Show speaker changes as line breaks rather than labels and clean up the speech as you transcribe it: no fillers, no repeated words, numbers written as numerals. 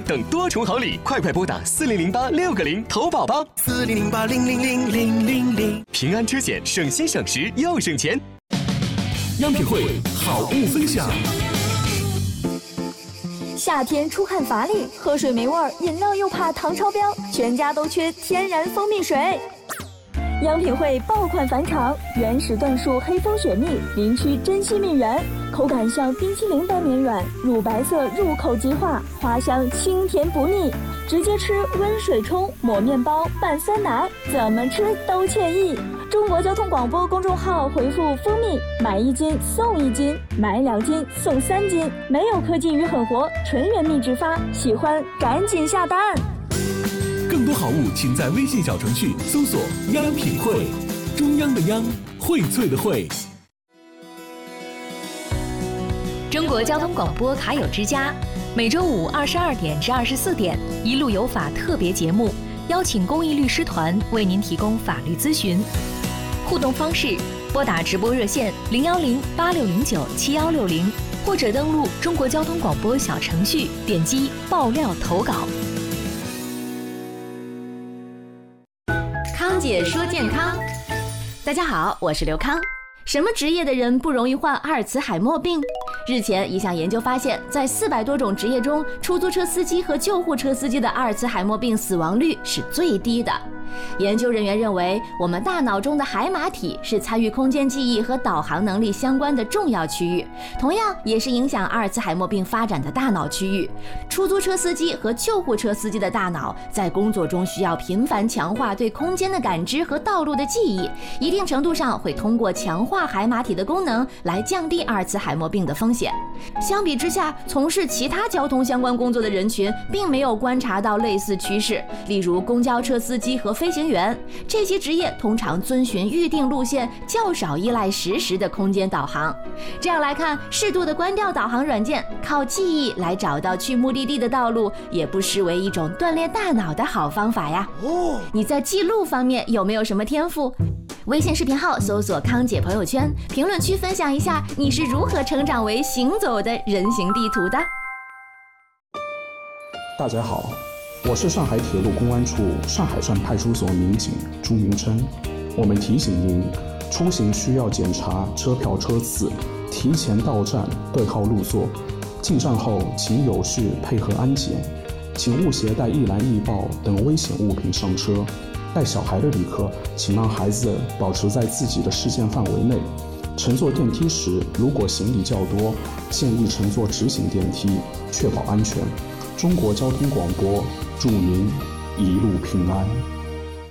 等多重好礼，快拨打4008-6个0投保吧。
4008000000，
平安车险，省心省时又省钱。
央品汇好物分享。
夏天出汗乏力，喝水没味儿，饮料又怕糖超标，全家都缺天然蜂蜜水。央品汇爆款返场，原始椴树黑蜂雪蜜，林区珍稀蜜源，口感像冰淇淋般绵软，乳白色入口即化，花香清甜不腻，直接吃温水冲，抹面包拌酸奶，怎么吃都惬意。中国交通广播公众号回复蜂蜜，买1斤送1斤，买2斤送3斤，没有科技与狠活，纯原蜜制发，喜欢赶紧下单。
更多好物请在微信小程序搜索央品汇，中央的央，荟萃的荟。
中国交通广播卡友之家，每周五22点至24点，一路有法特别节目，邀请公益律师团为您提供法律咨询。互动方式：拨打直播热线010-8609-7160，或者登录中国交通广播小程序，点击爆料投稿。
康姐说健康，大家好，我是刘康。什么职业的人不容易患阿尔茨海默病？日前，一项研究发现，在400多种职业中，出租车司机和救护车司机的阿尔茨海默病死亡率是最低的。研究人员认为，我们大脑中的海马体是参与空间记忆和导航能力相关的重要区域，同样也是影响阿尔茨海默病发展的大脑区域。出租车司机和救护车司机的大脑在工作中需要频繁强化对空间的感知和道路的记忆，一定程度上会通过强化海马体的功能来降低阿尔茨海默病的风险。相比之下，从事其他交通相关工作的人群并没有观察到类似趋势，例如公交车司机和飞行员，这些职业通常遵循预定路线，较少依赖实时的空间导航。这样来看，适度的关掉导航软件，靠记忆来找到去目的地的道路，也不失为一种锻炼大脑的好方法呀。你在记录方面有没有什么天赋？微信视频号搜索康姐朋友圈，评论区分享一下你是如何成长为行走的人形地图的。
大家好，我是上海铁路公安处上海站派出所民警朱明琛。我们提醒您，出行需要检查车票车次，提前到站对号入座，进站后请有序配合安检，请勿携带易燃易爆等危险物品上车。带小孩的旅客，请让孩子保持在自己的视线范围内。乘坐电梯时，如果行李较多，建议乘坐直行电梯，确保安全。中国交通广播祝您一路平安。